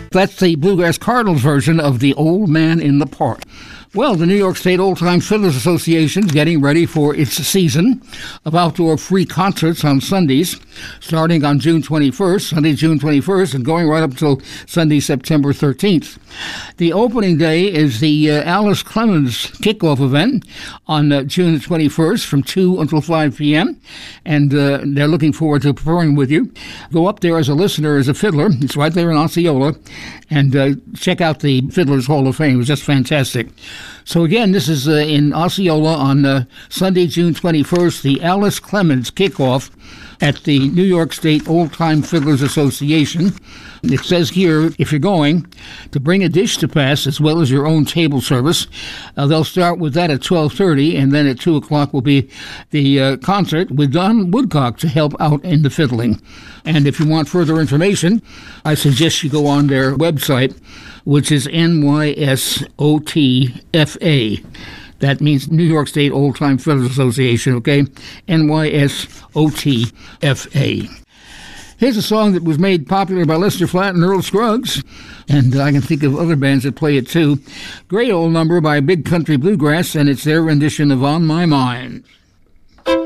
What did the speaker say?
That's the Bluegrass Cardinals version of The Old Man in the Park. Well, the New York State Old Time Fiddlers Association is getting ready for its season of outdoor free concerts on Sundays, starting on June 21st, Sunday, June 21st, and going right up until Sunday, September 13th. The opening day is the Alice Clemens kickoff event on June 21st from 2 until 5 p.m., and they're looking forward to performing with you. Go up there as a listener, as a fiddler. It's right there in Osceola, and check out the Fiddlers Hall of Fame. It was just fantastic. So again, this is in Osceola on Sunday, June 21st, the Alice Clemens kickoff at the New York State Old Time Fiddlers Association. It says here, if you're going, to bring a dish to pass as well as your own table service. They'll start with that at 12:30, and then at 2 o'clock will be the concert with Don Woodcock to help out in the fiddling. And if you want further information, I suggest you go on their website, which is NYSOTFA. That means New York State Old Time Fiddlers Association, okay? NYSOTFA. Here's a song that was made popular by Lester Flatt and Earl Scruggs, and I can think of other bands that play it too. Great old number by Big Country Bluegrass, and it's their rendition of On My Mind.